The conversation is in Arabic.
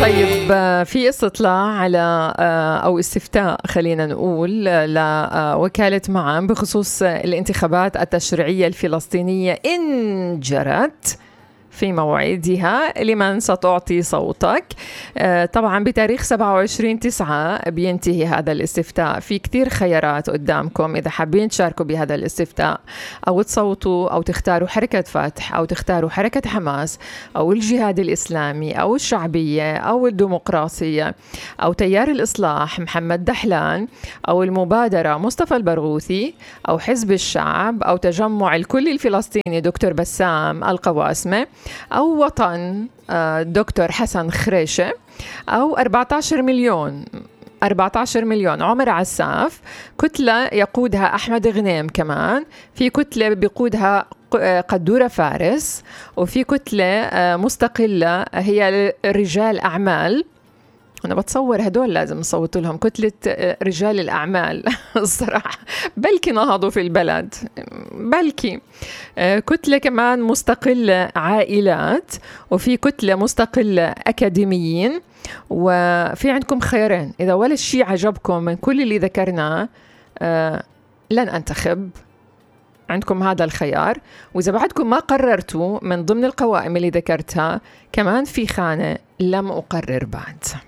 طيب في استطلاع على أو استفتاء خلينا نقول لوكالة معن بخصوص الانتخابات التشريعية الفلسطينية إن جرت في موعدها لمن ستعطي صوتك. طبعا بتاريخ 27/9 بينتهي هذا الاستفتاء. في كتير خيارات قدامكم إذا حابين تشاركوا بهذا الاستفتاء، أو تصوتوا أو تختاروا حركة فتح أو تختاروا حركة حماس أو الجهاد الإسلامي أو الشعبية أو الديمقراطية أو تيار الإصلاح محمد دحلان أو المبادرة مصطفى البرغوثي أو حزب الشعب أو تجمع الكل الفلسطيني دكتور بسام القواسمة أو وطن دكتور حسن خريشة أو 14 مليون عمر عساف. كتلة يقودها أحمد غنيم، كمان في كتلة بيقودها قدورة فارس، وفي كتلة مستقلة هي رجال أعمال. أنا بتصور هدول لازم نصوت لهم، كتلة رجال الأعمال الصراحة بلكي نهضوا في البلد، بلكي. كتلة كمان مستقلة عائلات، وفي كتلة مستقلة أكاديميين. وفي عندكم خيارين، إذا ولا شيء عجبكم من كل اللي ذكرناه لن أنتخب، عندكم هذا الخيار. وإذا بعدكم ما قررتوا من ضمن القوائم اللي ذكرتها كمان في خانة لم أقرر بعد.